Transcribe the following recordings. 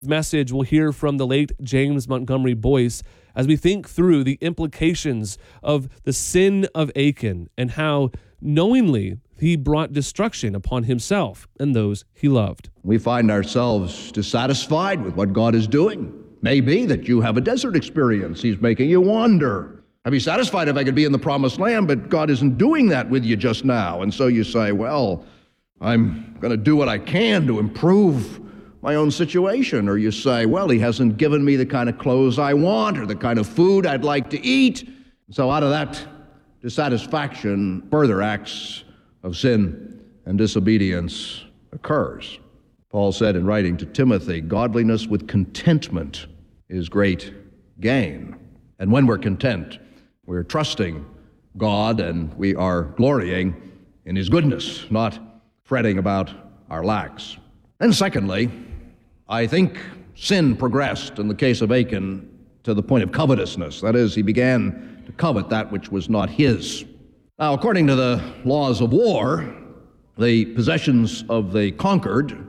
message, we'll hear from the late James Montgomery Boyce as we think through the implications of the sin of Achan and how knowingly he brought destruction upon himself and those he loved. We find ourselves dissatisfied with what God is doing. Maybe that you have a desert experience. He's making you wander. I'd be satisfied if I could be in the promised land, but God isn't doing that with you just now. And so you say, well, I'm going to do what I can to improve my own situation. Or you say, well, he hasn't given me the kind of clothes I want or the kind of food I'd like to eat. So out of that dissatisfaction, further acts of sin and disobedience occurs. Paul said in writing to Timothy, godliness with contentment is great gain. And when we're content, we're trusting God and we are glorying in his goodness, not fretting about our lacks. And secondly, I think sin progressed in the case of Achan to the point of covetousness. That is, he began to covet that which was not his. Now, according to the laws of war, the possessions of the conquered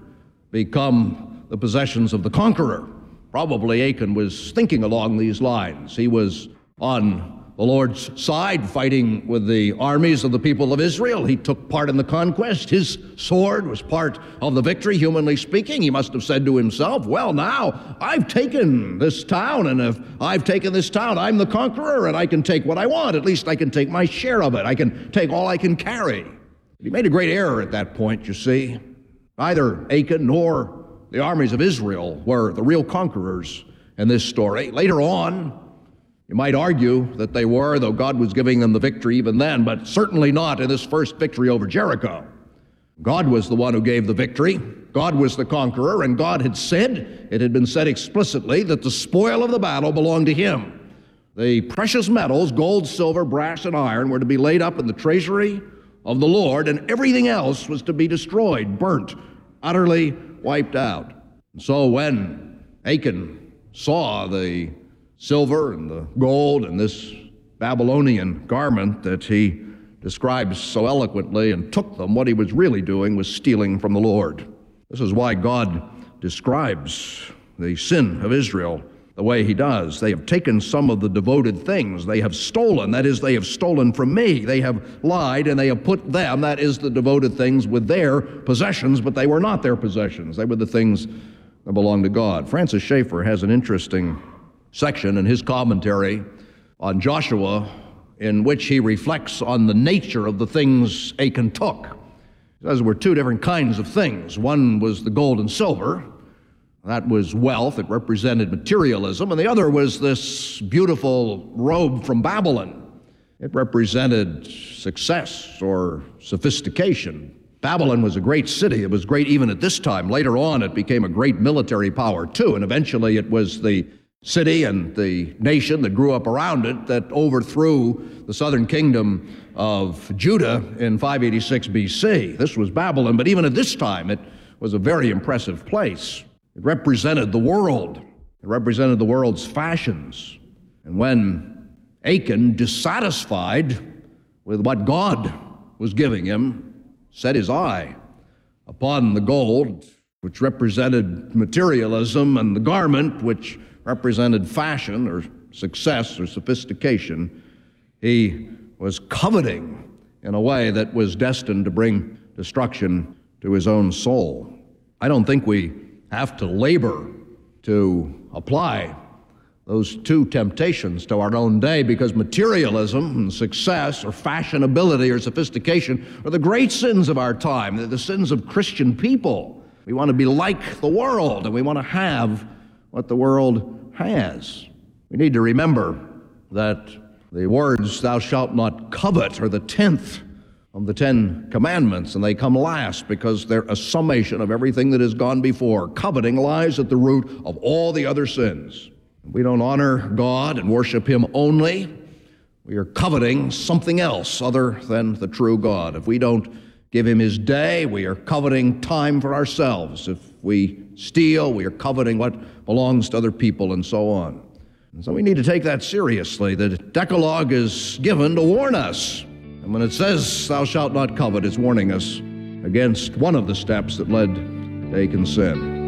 become the possessions of the conqueror. Probably Achan was thinking along these lines. He was on the Lord's side, fighting with the armies of the people of Israel. He took part in the conquest. His sword was part of the victory, humanly speaking. He must have said to himself, well, now I've taken this town, and if I've taken this town, I'm the conqueror, and I can take what I want. At least I can take my share of it. I can take all I can carry. He made a great error at that point, you see. Neither Achan nor the armies of Israel were the real conquerors in this story. Later on, you might argue that they were, though God was giving them the victory even then, but certainly not in this first victory over Jericho. God was the one who gave the victory. God was the conqueror, and God had said, it had been said explicitly, that the spoil of the battle belonged to him. The precious metals, gold, silver, brass, and iron, were to be laid up in the treasury of the Lord, and everything else was to be destroyed, burnt, utterly wiped out. And so when Achan saw the silver and the gold and this Babylonian garment that he describes so eloquently and took them, what he was really doing was stealing from the Lord. This is why God describes the sin of Israel the way he does. They have taken some of the devoted things. They have stolen, that is, they have stolen from me. They have lied, and they have put them, that is, the devoted things, with their possessions, but they were not their possessions. They were the things that belonged to God. Francis Schaeffer has an interesting section in his commentary on Joshua in which he reflects on the nature of the things Achan took. He says there were two different kinds of things. One was the gold and silver. That was wealth. It represented materialism. And the other was this beautiful robe from Babylon. It represented success or sophistication. Babylon was a great city. It was great even at this time. Later on, it became a great military power, too. And eventually, it was the city and the nation that grew up around it that overthrew the southern kingdom of Judah in 586 BC. This was Babylon, but even at this time, it was a very impressive place. It represented the world. It represented the world's fashions. And when Achan, dissatisfied with what God was giving him, set his eye upon the gold, which represented materialism, and the garment, which represented fashion or success or sophistication, he was coveting in a way that was destined to bring destruction to his own soul. I don't think we have to labor to apply those two temptations to our own day, because materialism and success or fashionability or sophistication are the great sins of our time. They're the sins of Christian people. We want to be like the world, and we want to have what the world has. We need to remember that the words, thou shalt not covet, are the 10th of the 10 commandments, and they come last because they're a summation of everything that has gone before. Coveting lies at the root of all the other sins. We don't honor God and worship him only. We are coveting something else other than the true God. If we don't give him his day, we are coveting time for ourselves. If we steal, we are coveting what belongs to other people, and so on. And so we need to take that seriously. The Decalogue is given to warn us. And when it says, thou shalt not covet, it's warning us against one of the steps that led to Achan's sin.